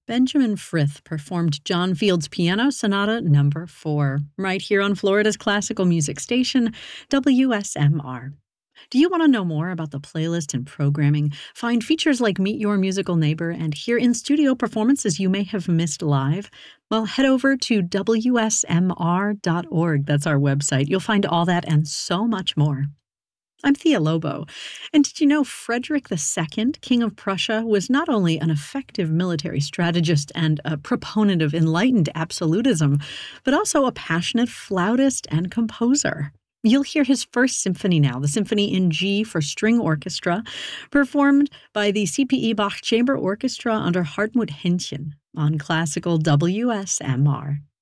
Benjamin Frith performed John Field's Piano Sonata Number 4 right here on Florida's classical music station, WSMR. Do you want to know more about the playlist and programming, find features like Meet Your Musical Neighbor, and hear in-studio performances you may have missed live? Well, head over to WSMR.org. That's our website. You'll find all that and so much more. I'm Thea Lobo. And did you know Frederick II, King of Prussia, was not only an effective military strategist and a proponent of enlightened absolutism, but also a passionate flautist and composer? You'll hear his first symphony now, the Symphony in G for String Orchestra, performed by the CPE Bach Chamber Orchestra under Hartmut Händchen on classical WSMR.